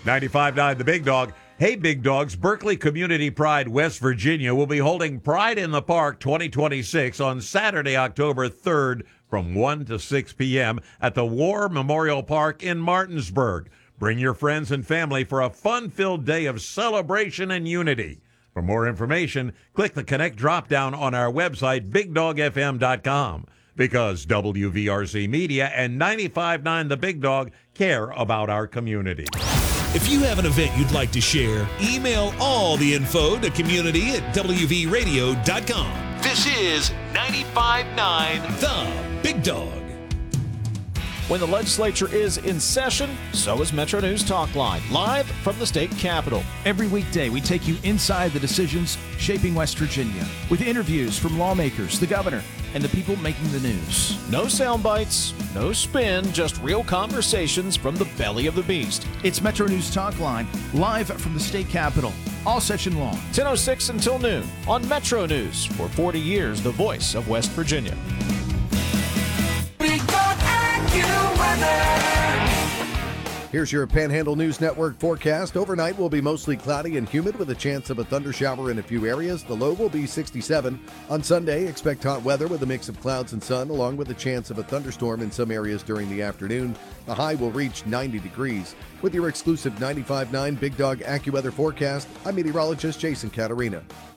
95.9 The Big Dog. Hey, Big Dogs, Berkeley Community Pride, West Virginia will be holding Pride in the Park 2026 on Saturday, October 3rd from 1 to 6 p.m. at the War Memorial Park in Martinsburg. Bring your friends and family for a fun-filled day of celebration and unity. For more information, click the Connect drop-down on our website, BigDogFM.com, because WVRC Media and 95.9 The Big Dog care about our community. If you have an event you'd like to share, email all the info to community@wvradio.com. This is 95.9 The Big Dog. When the legislature is in session, so is Metro News Talkline, live from the state capitol. Every weekday, we take you inside the decisions shaping West Virginia with interviews from lawmakers, the governor, and the people making the news. No sound bites, no spin, just real conversations from the belly of the beast. It's Metro News Talkline, live from the state capitol, all session long. 10:06 until noon on Metro News. For 40 years, the voice of West Virginia. Here's your Panhandle News Network forecast. Overnight will be mostly cloudy and humid with a chance of a thundershower in a few areas. The low will be 67. On Sunday, expect hot weather with a mix of clouds and sun, along with a chance of a thunderstorm in some areas during the afternoon. The high will reach 90 degrees. With your exclusive 95.9 Big Dog AccuWeather forecast, I'm meteorologist Jason Catarina.